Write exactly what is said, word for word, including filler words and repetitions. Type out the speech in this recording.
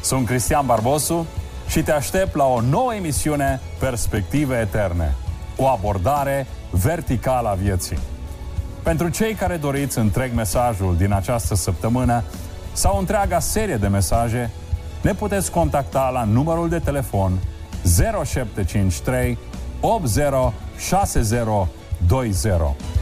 Sunt Cristian Barbosu și te aștept la o nouă emisiune Perspective Eterne, o abordare verticală a vieții. Pentru cei care doriți întreg mesajul din această săptămână sau întreaga serie de mesaje, ne puteți contacta la numărul de telefon zero șapte cinci trei opt zero șase zero doi zero.